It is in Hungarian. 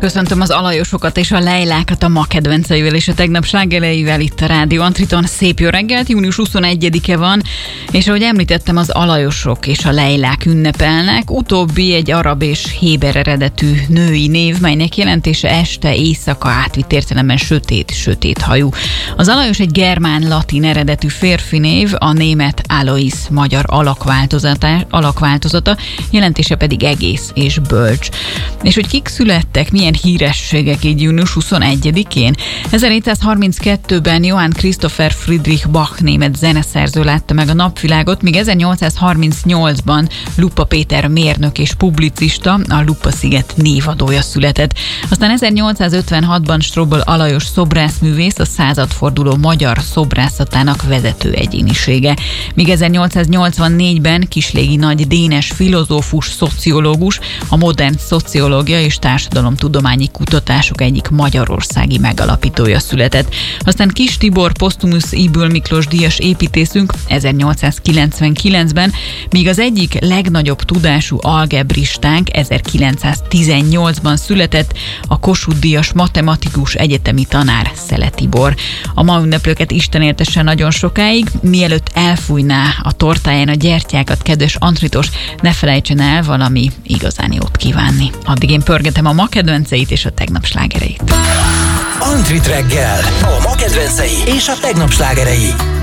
Köszöntöm az alajosokat és a Lejlákat a ma kedvenceivel és a tegnap slágereivel itt a Rádió Antriton. Szép jó reggelt, június 21-e van, és ahogy említettem, az alajosok és a Lejlák ünnepelnek. Utóbbi egy arab és héber eredetű női név, melynek jelentése este, éjszaka, átvitt értelemben sötét hajú. Az alajos egy germán-latin eredetű férfi név, a német Alois magyar alakváltozata, jelentése pedig egész és bölcs. És hogy kik születtek, milyen hírességek így június 21-én? 1732-ben Johann Christopher Friedrich Bach német zeneszerző látta meg a napvilágot, míg 1838-ban Lupa Péter mérnök és publicista, a Lupa-sziget névadója született. Aztán 1856-ban Strobl Alajos szobrászművész, a századforduló magyar szobrászatának vezető egyénisége. Míg 1884-ben Kislégi Nagy Dénes filozófus, szociológus, a modern szociológia és társadalomtudományi kutatások egyik magyarországi megalapítója született. Aztán Kiss Tibor Posztumusz Ybl Miklós díjas építészünk 1899-ben, míg az egyik legnagyobb tudású algebristánk 1918-ban született, a Kossuth díjas matematikus, egyetemi tanár Szele Tibor. A ma ünneplőket Isten éltesse nagyon sokáig, mielőtt elfújná a tortáján a gyertyákat, kedves Antritos, ne felejtsen el valami igazán jót kívánni. Addig én pörgetem a ma kedvenceit és a tegnap slágereit. Antrit reggel, a ma kedvencei és a tegnap slágerei.